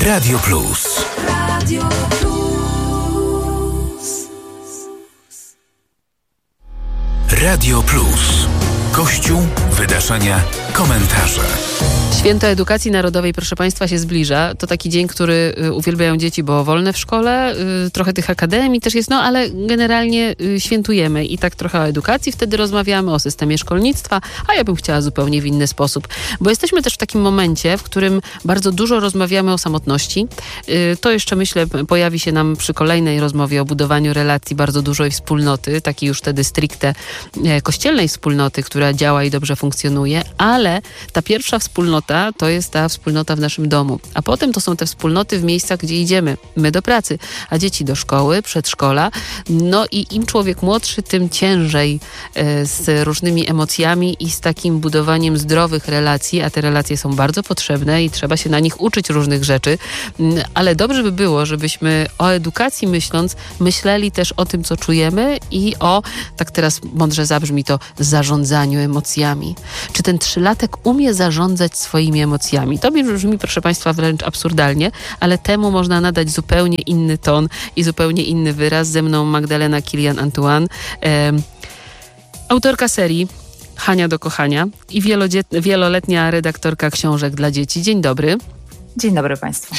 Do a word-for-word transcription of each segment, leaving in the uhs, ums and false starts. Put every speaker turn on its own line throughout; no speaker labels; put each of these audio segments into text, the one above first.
Radio Plus. Radio Plus. Radio Plus. Kościół, wydarzenia, komentarze.
Święto Edukacji Narodowej, proszę Państwa, się zbliża. To taki dzień, który uwielbiają dzieci, bo wolne w szkole. Trochę tych akademii też jest, no ale generalnie świętujemy i tak trochę o edukacji. Wtedy rozmawiamy o systemie szkolnictwa, a ja bym chciała zupełnie w inny sposób. Bo jesteśmy też w takim momencie, w którym bardzo dużo rozmawiamy o samotności. To jeszcze, myślę, pojawi się nam przy kolejnej rozmowie o budowaniu relacji bardzo dużej wspólnoty, takiej już wtedy stricte kościelnej wspólnoty, która działa i dobrze funkcjonuje, ale ta pierwsza wspólnota to jest ta wspólnota w naszym domu. A potem to są te wspólnoty w miejscach, gdzie idziemy. My do pracy, a dzieci do szkoły, przedszkola. No i im człowiek młodszy, tym ciężej e, z różnymi emocjami i z takim budowaniem zdrowych relacji, a te relacje są bardzo potrzebne i trzeba się na nich uczyć różnych rzeczy. Ale dobrze by było, żebyśmy o edukacji myśląc, myśleli też o tym, co czujemy i o, tak teraz mądrze zabrzmi to, zarządzaniu emocjami. Czy ten trzylatek umie zarządzać swoimi emocjami? To brzmi, proszę Państwa, wręcz absurdalnie, ale temu można nadać zupełnie inny ton i zupełnie inny wyraz. Ze mną Magdalena Kilian-Antoine, e, autorka serii Hania do kochania i wielodzie- wieloletnia redaktorka książek dla dzieci. Dzień dobry.
Dzień dobry Państwu.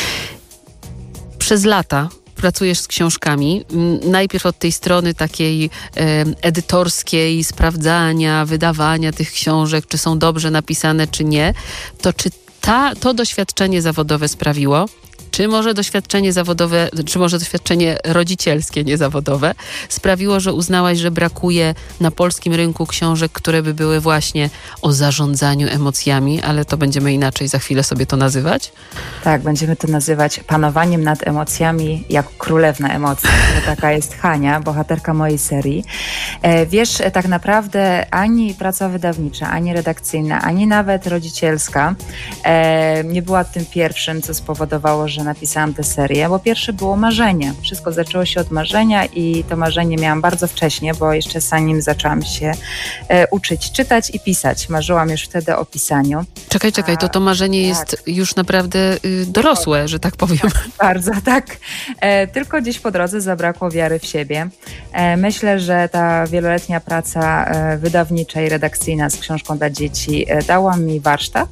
Przez lata pracujesz z książkami, najpierw od tej strony takiej e, edytorskiej, sprawdzania, wydawania tych książek, czy są dobrze napisane, czy nie. To czy ta, to doświadczenie zawodowe sprawiło, czy może doświadczenie zawodowe, czy może doświadczenie rodzicielskie, niezawodowe, sprawiło, że uznałaś, że brakuje na polskim rynku książek, które by były właśnie o zarządzaniu emocjami, ale to będziemy inaczej za chwilę sobie to nazywać?
Tak, będziemy to nazywać panowaniem nad emocjami jak królewna emocji. Taka jest Hania, bohaterka mojej serii. E, wiesz, tak naprawdę ani praca wydawnicza, ani redakcyjna, ani nawet rodzicielska e, nie była tym pierwszym, co spowodowało, że napisałam tę serię, bo pierwsze było marzenie. Wszystko zaczęło się od marzenia i to marzenie miałam bardzo wcześnie, bo jeszcze zanim zaczęłam się e, uczyć czytać i pisać. Marzyłam już wtedy o pisaniu.
Czekaj, czekaj, to to marzenie A, jest tak. już naprawdę y, dorosłe, że tak powiem.
Tak, bardzo, tak. E, tylko gdzieś po drodze zabrakło wiary w siebie. E, myślę, że ta wieloletnia praca e, wydawnicza i redakcyjna z książką dla dzieci e, dała mi warsztat,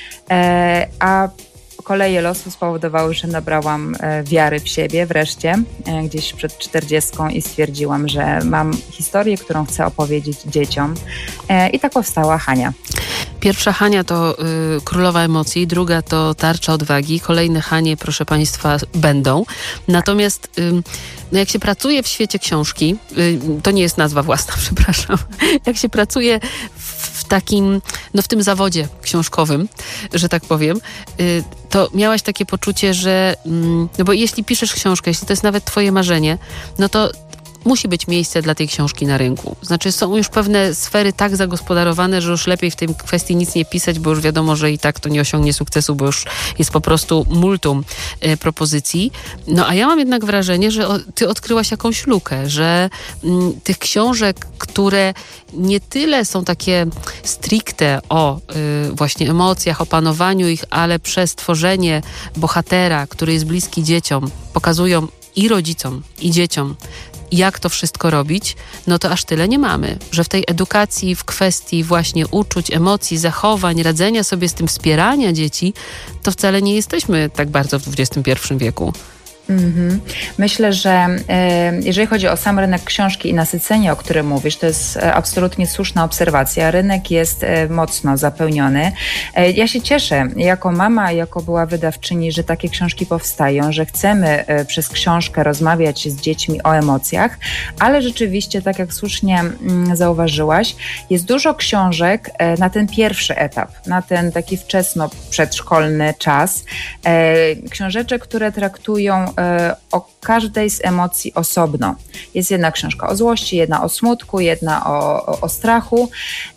e, a koleje losu spowodowały, że nabrałam e, wiary w siebie wreszcie, e, gdzieś przed czterdziestką i stwierdziłam, że mam historię, którą chcę opowiedzieć dzieciom. E, I tak powstała Hania.
Pierwsza Hania to y, Królowa Emocji, druga to Tarcza Odwagi. Kolejne Hanie, proszę Państwa, będą. Natomiast y, no jak się pracuje w świecie książki, y, to nie jest nazwa własna, przepraszam, jak się pracuje w, w takim, no w tym zawodzie książkowym, że tak powiem, y, to miałaś takie poczucie, że y, no bo jeśli piszesz książkę, jeśli to jest nawet twoje marzenie, no to musi być miejsce dla tej książki na rynku. Znaczy są już pewne sfery tak zagospodarowane, że już lepiej w tej kwestii nic nie pisać, bo już wiadomo, że i tak to nie osiągnie sukcesu, bo już jest po prostu multum e, propozycji. No a ja mam jednak wrażenie, że o, ty odkryłaś jakąś lukę, że m, tych książek, które nie tyle są takie stricte o y, właśnie emocjach, opanowaniu ich, ale przez tworzenie bohatera, który jest bliski dzieciom, pokazują i rodzicom, i dzieciom, jak to wszystko robić, no to aż tyle nie mamy, że w tej edukacji, w kwestii właśnie uczuć, emocji, zachowań, radzenia sobie z tym, wspierania dzieci, to wcale nie jesteśmy tak bardzo w dwudziestym pierwszym wieku.
Mm-hmm. Myślę, że y, jeżeli chodzi o sam rynek książki i nasycenie, o którym mówisz, to jest y, absolutnie słuszna obserwacja. Rynek jest y, mocno zapełniony. Y, ja się cieszę jako mama, jako była wydawczyni, że takie książki powstają, że chcemy y, przez książkę rozmawiać z dziećmi o emocjach, ale rzeczywiście, tak jak słusznie y, zauważyłaś, jest dużo książek y, na ten pierwszy etap, na ten taki wczesno przedszkolny czas. Y, książeczek, które traktują o każdej z emocji osobno. Jest jedna książka o złości, jedna o smutku, jedna o, o, o strachu,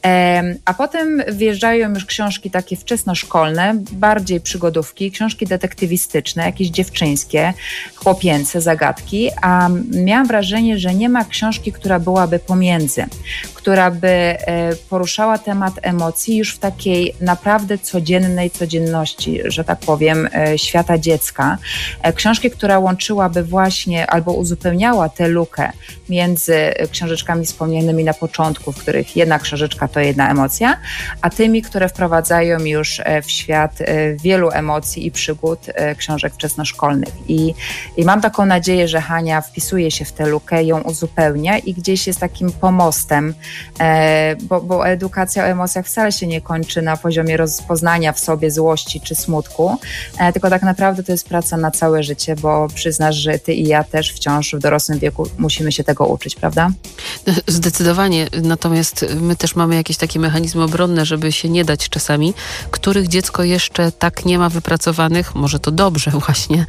a potem wjeżdżają już książki takie wczesnoszkolne, bardziej przygodówki, książki detektywistyczne, jakieś dziewczyńskie, chłopięce zagadki, a miałam wrażenie, że nie ma książki, która byłaby pomiędzy, która która by poruszała temat emocji już w takiej naprawdę codziennej codzienności, że tak powiem, świata dziecka. Książki, która łączyłaby właśnie albo uzupełniała tę lukę między książeczkami wspomnianymi na początku, w których jedna książeczka to jedna emocja, a tymi, które wprowadzają już w świat wielu emocji i przygód książek wczesnoszkolnych. I, i mam taką nadzieję, że Hania wpisuje się w tę lukę, ją uzupełnia i gdzieś jest takim pomostem, bo, bo edukacja o emocjach wcale się nie kończy na poziomie rozpoznania w sobie złości czy smutku, tylko tak naprawdę to jest praca na całe życie, bo przyznasz, że ty i ja też wciąż w dorosłym wieku musimy się tego uczyć, prawda?
Zdecydowanie, natomiast my też mamy jakieś takie mechanizmy obronne, żeby się nie dać czasami, których dziecko jeszcze tak nie ma wypracowanych, może to dobrze właśnie.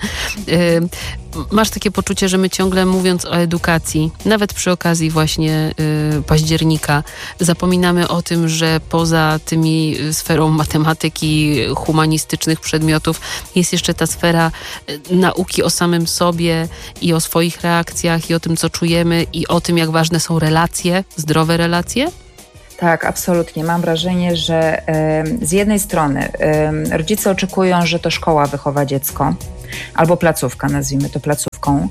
Masz takie poczucie, że my ciągle mówiąc o edukacji, nawet przy okazji właśnie października, zapominamy o tym, że poza tymi sferą matematyki, humanistycznych przedmiotów jest jeszcze ta sfera nauki o samym sobie i o swoich reakcjach i o tym, co czujemy i o tym, jak ważne są relacje, zdrowe relacje?
Tak, absolutnie. Mam wrażenie, że y, z jednej strony y, rodzice oczekują, że to szkoła wychowa dziecko, albo placówka, nazwijmy to placówką.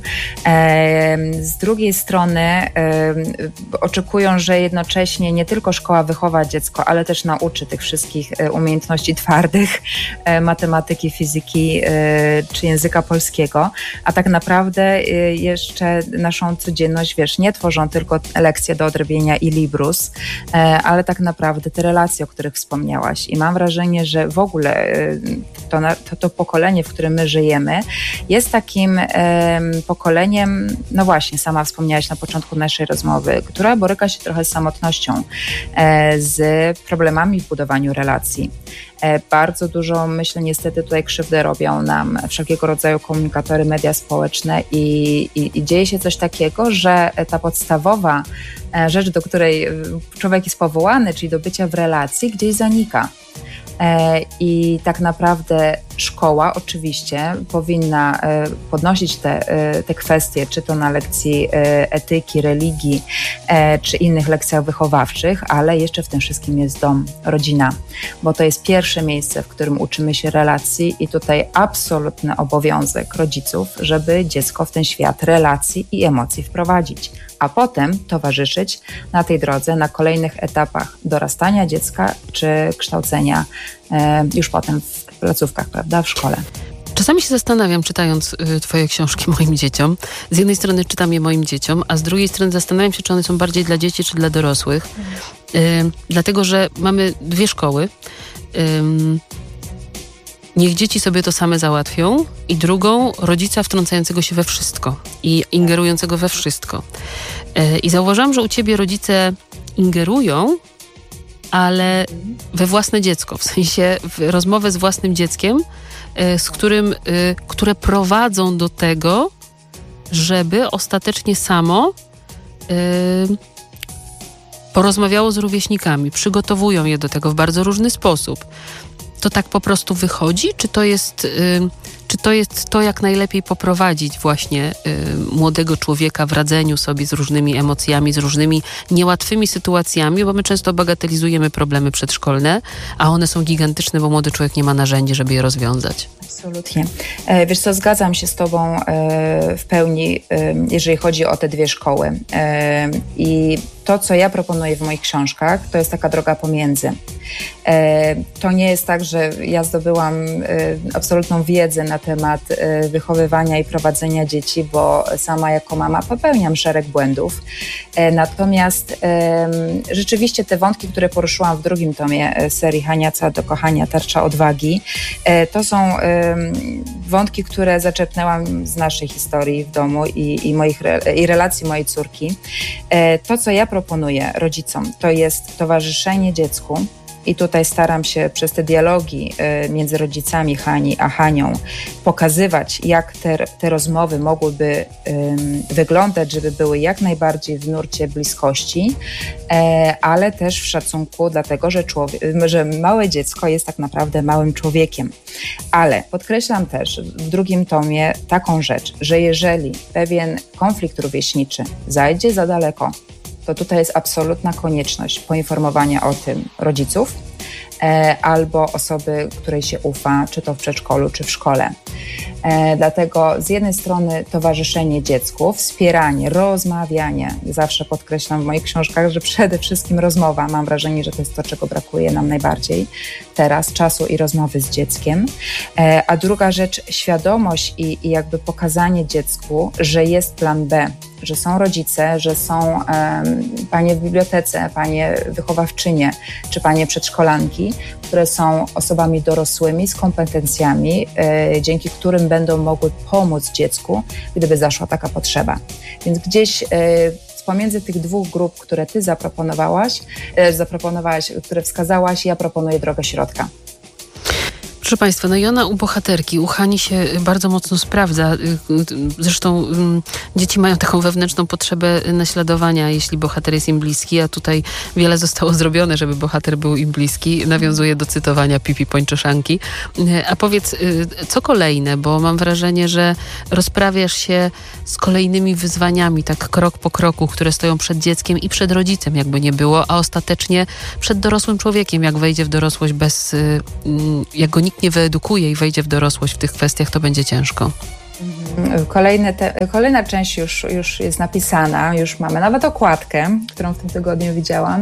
Z drugiej strony oczekują, że jednocześnie nie tylko szkoła wychowa dziecko, ale też nauczy tych wszystkich umiejętności twardych, matematyki, fizyki czy języka polskiego, a tak naprawdę jeszcze naszą codzienność, wiesz, nie tworzą tylko lekcje do odrobienia i librus, ale tak naprawdę te relacje, o których wspomniałaś. I mam wrażenie, że w ogóle to, to, to pokolenie, w którym my żyjemy, jest takim e, pokoleniem, no właśnie, sama wspomniałaś na początku naszej rozmowy, która boryka się trochę z samotnością, e, z problemami w budowaniu relacji. E, bardzo dużo, myślę, niestety tutaj krzywdę robią nam wszelkiego rodzaju komunikatory, media społeczne i, i, i dzieje się coś takiego, że ta podstawowa rzecz, do której człowiek jest powołany, czyli do bycia w relacji, gdzieś zanika. I tak naprawdę szkoła oczywiście powinna podnosić te, te kwestie, czy to na lekcji etyki, religii, czy innych lekcjach wychowawczych, ale jeszcze w tym wszystkim jest dom, rodzina, bo to jest pierwsze miejsce, w którym uczymy się relacji i tutaj absolutny obowiązek rodziców, żeby dziecko w ten świat relacji i emocji wprowadzić, a potem towarzyszyć na tej drodze, na kolejnych etapach dorastania dziecka, czy kształcenia już potem w placówkach, prawda, w szkole.
Czasami się zastanawiam, czytając y, twoje książki moim dzieciom. Z jednej strony czytam je moim dzieciom, a z drugiej strony zastanawiam się, czy one są bardziej dla dzieci, czy dla dorosłych. Y, dlatego, że mamy dwie szkoły. Y, Niech dzieci sobie to same załatwią i drugą rodzica wtrącającego się we wszystko i ingerującego we wszystko. Y, I zauważyłam, że u ciebie rodzice ingerują, ale we własne dziecko, w sensie w rozmowę z własnym dzieckiem, z którym, które prowadzą do tego, żeby ostatecznie samo porozmawiało z rówieśnikami, przygotowują je do tego w bardzo różny sposób. To tak po prostu wychodzi? Czy to jest, czy to, jest to, jak najlepiej poprowadzić właśnie młodego człowieka w radzeniu sobie z różnymi emocjami, z różnymi niełatwymi sytuacjami, bo my często bagatelizujemy problemy przedszkolne, a one są gigantyczne, bo młody człowiek nie ma narzędzi, żeby je rozwiązać.
Absolutnie. Wiesz co, zgadzam się z tobą w pełni, jeżeli chodzi o te dwie szkoły. I to, co ja proponuję w moich książkach, to jest taka droga pomiędzy. To nie jest tak, że ja zdobyłam absolutną wiedzę na temat wychowywania i prowadzenia dzieci, bo sama jako mama popełniam szereg błędów. Natomiast rzeczywiście te wątki, które poruszyłam w drugim tomie serii Hania, Co do kochania, tarcza odwagi, to są wątki, które zaczerpnęłam z naszej historii w domu i, i, moich, i relacji mojej córki. To, co ja proponuję rodzicom, to jest towarzyszenie dziecku. I tutaj staram się przez te dialogi między rodzicami Hani a Hanią pokazywać, jak te, te rozmowy mogłyby um, wyglądać, żeby były jak najbardziej w nurcie bliskości, e, ale też w szacunku, dlatego że, człowiek, że małe dziecko jest tak naprawdę małym człowiekiem. Ale podkreślam też w drugim tomie taką rzecz, że jeżeli pewien konflikt rówieśniczy zajdzie za daleko, to tutaj jest absolutna konieczność poinformowania o tym rodziców e, albo osoby, której się ufa, czy to w przedszkolu, czy w szkole. E, dlatego z jednej strony towarzyszenie dziecku, wspieranie, rozmawianie. Zawsze podkreślam w moich książkach, że przede wszystkim rozmowa. Mam wrażenie, że to jest to, czego brakuje nam najbardziej teraz, czasu i rozmowy z dzieckiem. E, a druga rzecz, świadomość i, i jakby pokazanie dziecku, że jest plan B, że są rodzice, że są um, panie w bibliotece, panie wychowawczynie czy panie przedszkolanki, które są osobami dorosłymi z kompetencjami, e, dzięki którym będą mogły pomóc dziecku, gdyby zaszła taka potrzeba. Więc gdzieś e, pomiędzy tych dwóch grup, które ty zaproponowałaś, e, zaproponowałaś, które wskazałaś, ja proponuję drogę środka.
Proszę Państwa, no i ona u bohaterki, u Hani się bardzo mocno sprawdza. Zresztą dzieci mają taką wewnętrzną potrzebę naśladowania, jeśli bohater jest im bliski, a tutaj wiele zostało zrobione, żeby bohater był im bliski. Nawiązuje do cytowania Pipi Pończoszanki. A powiedz, co kolejne, bo mam wrażenie, że rozprawiasz się z kolejnymi wyzwaniami, tak krok po kroku, które stoją przed dzieckiem i przed rodzicem, jakby nie było, a ostatecznie przed dorosłym człowiekiem, jak wejdzie w dorosłość bez, jak go nikt nie wyedukuje i wejdzie w dorosłość w tych kwestiach, to będzie ciężko.
Kolejne te, kolejna część już, już jest napisana, już mamy nawet okładkę, którą w tym tygodniu widziałam.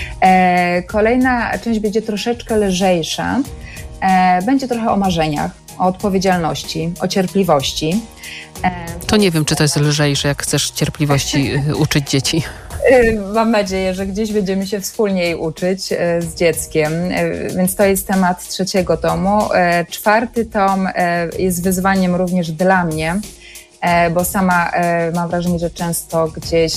E, kolejna część będzie troszeczkę lżejsza. E, będzie trochę o marzeniach, o odpowiedzialności, o cierpliwości.
E, to nie wiem, czy to jest lżejsze, jak chcesz cierpliwości uczyć dzieci.
Mam nadzieję, że gdzieś będziemy się wspólnie jej uczyć z dzieckiem, więc to jest temat trzeciego tomu. Czwarty tom jest wyzwaniem również dla mnie, bo sama mam wrażenie, że często gdzieś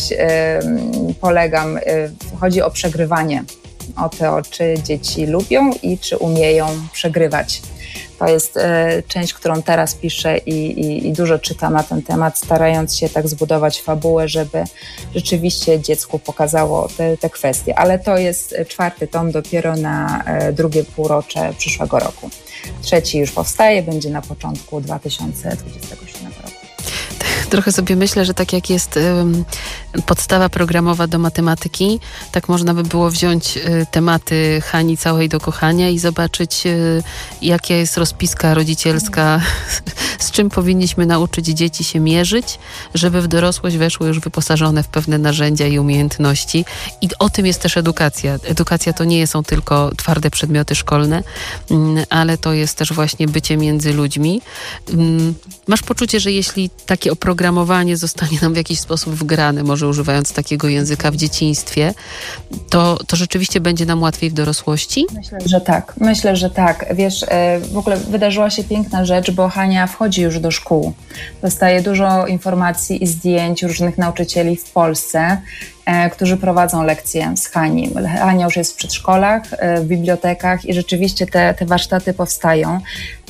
polegam, chodzi o przegrywanie, o to, czy dzieci lubią i czy umieją przegrywać. To jest e, część, którą teraz piszę i, i, i dużo czytam na ten temat, starając się tak zbudować fabułę, żeby rzeczywiście dziecku pokazało te, te kwestie. Ale to jest czwarty tom dopiero na e, drugie półrocze przyszłego roku. Trzeci już powstaje, będzie na początku dwa tysiące dwudziestego siódmego roku.
Trochę sobie myślę, że tak jak jest um, podstawa programowa do matematyki, tak można by było wziąć y, tematy Hani całej do kochania i zobaczyć, y, jaka jest rozpiska rodzicielska, z czym powinniśmy nauczyć dzieci się mierzyć, żeby w dorosłość weszły już wyposażone w pewne narzędzia i umiejętności. I o tym jest też edukacja. Edukacja to nie są tylko twarde przedmioty szkolne, mm, ale to jest też właśnie bycie między ludźmi. Mm, masz poczucie, że jeśli takie oprogramowanie zostanie nam w jakiś sposób wgrane, może używając takiego języka w dzieciństwie, to, to rzeczywiście będzie nam łatwiej w dorosłości?
Myślę, że tak. Myślę, że tak. Wiesz, w ogóle wydarzyła się piękna rzecz, bo Hania wchodzi już do szkół. Dostaje dużo informacji i zdjęć różnych nauczycieli w Polsce, którzy prowadzą lekcje z Hani. Hania już jest w przedszkolach, w bibliotekach i rzeczywiście te, te warsztaty powstają.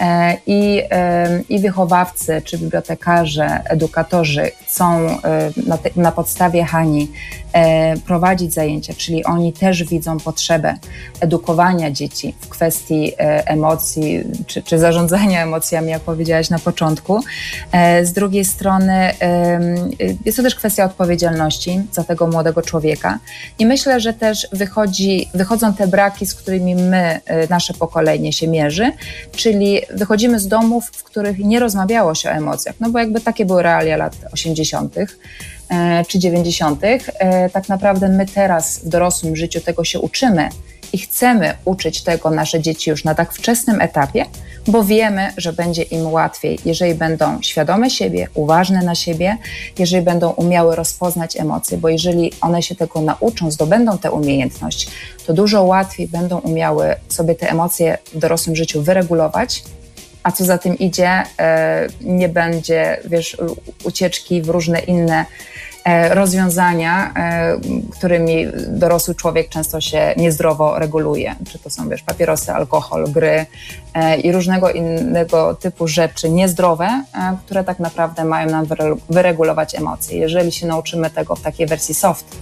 I, I wychowawcy, czy bibliotekarze, edukatorzy chcą na, te, na podstawie Hani prowadzić zajęcia, czyli oni też widzą potrzebę edukowania dzieci w kwestii emocji, czy, czy zarządzania emocjami, jak powiedziałaś na początku. Z drugiej strony jest to też kwestia odpowiedzialności za tego młodego człowieka i myślę, że też wychodzi, wychodzą te braki, z którymi my, nasze pokolenie się mierzy, czyli wychodzimy z domów, w których nie rozmawiało się o emocjach, no bo jakby takie były realia lat osiemdziesiątych czy dziewięćdziesiątych. Tak naprawdę my teraz w dorosłym życiu tego się uczymy i chcemy uczyć tego nasze dzieci już na tak wczesnym etapie, bo wiemy, że będzie im łatwiej, jeżeli będą świadome siebie, uważne na siebie, jeżeli będą umiały rozpoznać emocje, bo jeżeli one się tego nauczą, zdobędą tę umiejętność, to dużo łatwiej będą umiały sobie te emocje w dorosłym życiu wyregulować, a co za tym idzie, nie będzie, wiesz, ucieczki w różne inne rozwiązania, którymi dorosły człowiek często się niezdrowo reguluje. Czy to są, wiesz, papierosy, alkohol, gry i różnego innego typu rzeczy niezdrowe, które tak naprawdę mają nam wyregulować emocje. Jeżeli się nauczymy tego w takiej wersji soft,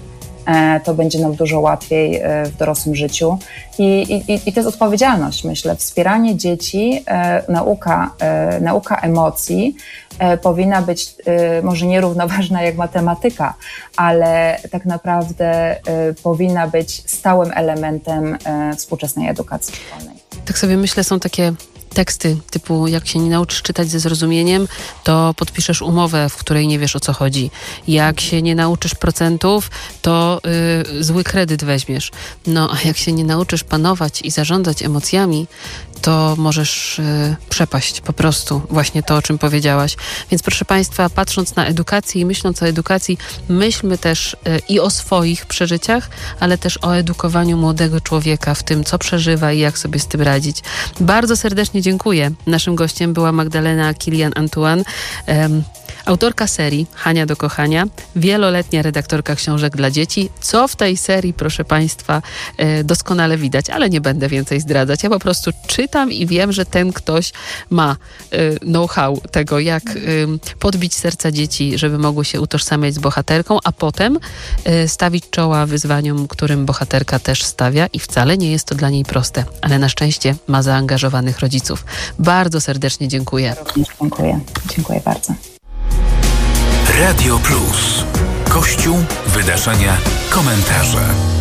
to będzie nam dużo łatwiej w dorosłym życiu. I, i, i to jest odpowiedzialność, myślę. Wspieranie dzieci, nauka, nauka emocji powinna być może nierównoważna jak matematyka, ale tak naprawdę powinna być stałym elementem współczesnej edukacji szkolnej.
Tak sobie myślę, są takie teksty typu jak się nie nauczysz czytać ze zrozumieniem, to podpiszesz umowę, w której nie wiesz, o co chodzi. Jak się nie nauczysz procentów, to yy, zły kredyt weźmiesz. No a jak się nie nauczysz panować i zarządzać emocjami, to możesz y, przepaść po prostu właśnie to, o czym powiedziałaś. Więc proszę Państwa, patrząc na edukację i myśląc o edukacji, myślmy też y, i o swoich przeżyciach, ale też o edukowaniu młodego człowieka w tym, co przeżywa i jak sobie z tym radzić. Bardzo serdecznie dziękuję. Naszym gościem była Magdalena Kilian-Antoine, um, autorka serii Hania do kochania, wieloletnia redaktorka książek dla dzieci. Co w tej serii, proszę Państwa, y, doskonale widać, ale nie będę więcej zdradzać. Ja po prostu czytam i wiem, że ten ktoś ma y, know-how tego, jak y, podbić serca dzieci, żeby mogły się utożsamiać z bohaterką, a potem y, stawić czoła wyzwaniom, którym bohaterka też stawia i wcale nie jest to dla niej proste, ale na szczęście ma zaangażowanych rodziców. Bardzo serdecznie dziękuję.
Również dziękuję. Dziękuję bardzo.
Radio Plus. Kościół, wydarzenia, komentarze.